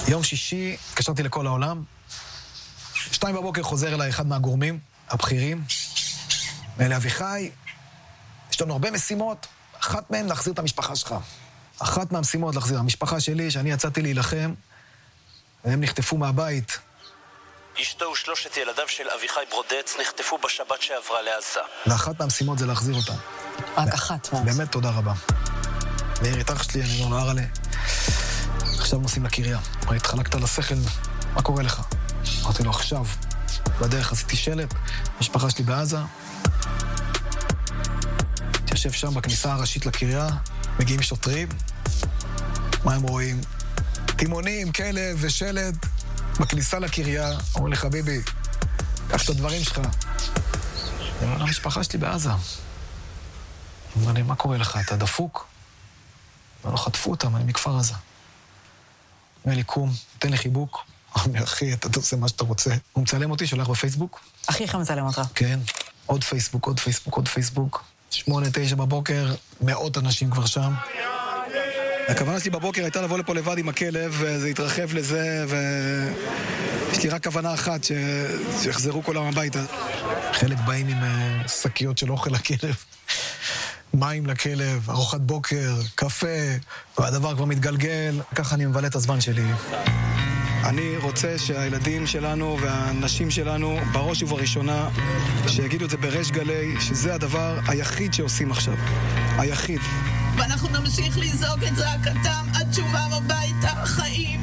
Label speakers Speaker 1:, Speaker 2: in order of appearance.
Speaker 1: יום שישי, התקשרתי לכל העולם. 2 בבוקר חוזר אליי אחד מהגורמים, הבכירים. ואלה אביחי, יש לנו הרבה משימות, אחת מהן להחזיר את המשפחה שלך. אחת מהמשימות להחזיר. המשפחה שלי, שאני יצאתי להילחם, והם נחטפו מהבית.
Speaker 2: אשתו ו3 ילדיו של אביחי ברודץ נחטפו בשבת שעברה לעזה.
Speaker 1: ואחת מהמשימות זה להחזיר אותם.
Speaker 3: רק אחת.
Speaker 1: באמת תודה רבה. מאיר את אח שלי, אני אומר לו, ארלה, עכשיו נוסעים לקריה. התחלקת לשכל, מה קורה לך? אמרתי לו, עכשיו, בדרך עשיתי שלט, משפחה שלי בעזה. תיישב שם בכניסה הראשית לקריה, מגיעים שוטרים. מה הם רואים? תימונים, כלב ושלט בכניסה לקריה. אומרים לי, חביבי, קח את הדברים שלך. אני אומר, המשפחה שלי בעזה. אומר לי, מה קורה לך? אתה דפוק? לא חטפו אותם, אני מכפר עזה. אומר לי, קום, תן לי חיבוק. אומר לי, אחי, אתה עושה מה שאתה רוצה. הוא מצלם אותי, שולח בפייסבוק.
Speaker 3: אחיך מצלם אותך.
Speaker 1: כן, עוד פייסבוק, עוד פייסבוק, עוד פייסבוק. 8-9 בבוקר, מאות אנשים כבר שם. הכוונה שלי בבוקר הייתה לבוא לפה לבד עם הכלב, וזה התרחב לזה, ויש לי רק כוונה אחת, שיחזרו כולם הביתה. חלק באים עם שקיות של אוכל לכלב. מים לכלב, ארוחת בוקר, קפה, והדבר כבר מתגלגל, ככה אני מבלה את הזמן שלי. אני רוצה שהילדים שלנו והנשים שלנו, בראש ובראשונה, שיגידו את זה בריש גלי, שזה הדבר היחיד שעושים עכשיו. היחיד.
Speaker 4: ואנחנו נמשיך לזעוק את זעקתם עד תשובם הביתה, חיים.